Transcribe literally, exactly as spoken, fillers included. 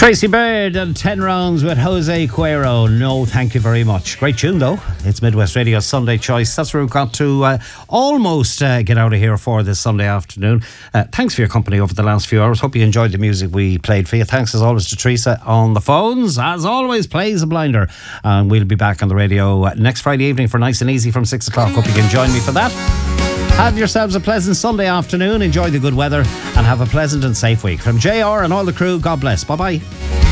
Tracy Bird and ten rounds with Jose Cuero. No, thank you very much. Great tune though. It's Midwest Radio's Sunday Choice. That's where we've got to uh, almost uh, get out of here for this Sunday afternoon. Uh, thanks for your company over the last few hours. Hope you enjoyed the music we played for you. Thanks as always to Teresa on the phones. As always, plays a blinder. And we'll be back on the radio uh, next Friday evening for Nice and Easy from six o'clock. Hope you can join me for that. Have yourselves a pleasant Sunday afternoon. Enjoy the good weather and have a pleasant and safe week. From J R and all the crew, God bless. Bye-bye.